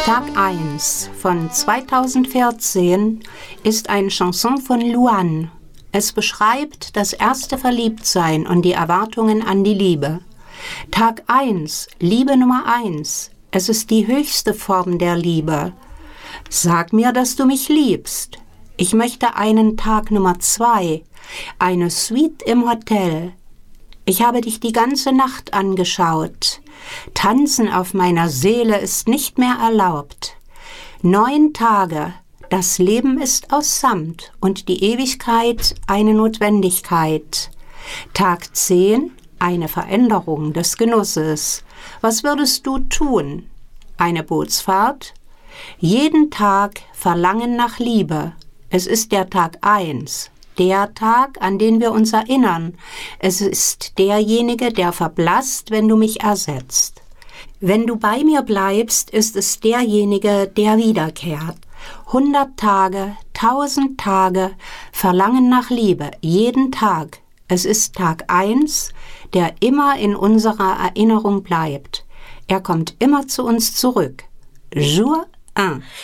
Tag 1 von 2014 ist eine Chanson von Luan. Es beschreibt das erste Verliebtsein und die Erwartungen an die Liebe. Tag 1, Liebe Nummer 1. Es ist die höchste Form der Liebe. Sag mir, dass du mich liebst. Ich möchte einen Tag Nummer 2, eine Suite im Hotel. Ich habe dich die ganze Nacht angeschaut. Tanzen auf meiner Seele ist nicht mehr erlaubt. 9 Tage, das Leben ist aus Samt und die Ewigkeit eine Notwendigkeit. Tag 10, eine Veränderung des Genusses. Was würdest du tun? Eine Bootsfahrt? Jeden Tag Verlangen nach Liebe. Es ist der Tag 1. Der Tag, an den wir uns erinnern. Es ist derjenige, der verblasst, wenn du mich ersetzt. Wenn du bei mir bleibst, ist es derjenige, der wiederkehrt. 100 Tage, 1000 Tage, Verlangen nach Liebe, jeden Tag. Es ist Tag 1, der immer in unserer Erinnerung bleibt. Er kommt immer zu uns zurück. Jour 1.